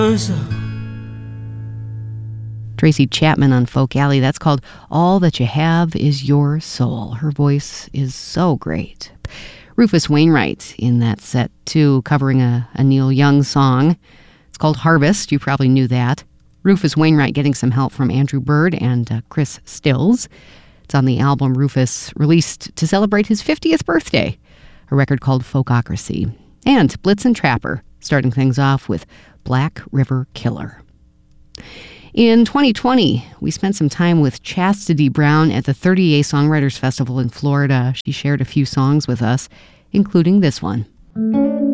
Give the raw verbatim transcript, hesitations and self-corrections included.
Tracy Chapman on Folk Alley. That's called All That You Have Is Your Soul. Her voice is so great. Rufus Wainwright in that set, too, covering a, a Neil Young song. It's called Harvest. You probably knew that. Rufus Wainwright getting some help from Andrew Bird and uh, Chris Stills. It's on the album Rufus released to celebrate his fiftieth birthday, a record called Folkocracy. And Blitzen Trapper, starting things off with Black River Killer. In twenty twenty, we spent some time with Chastity Brown at the thirty A Songwriters Festival in Florida. She shared a few songs with us, including this one.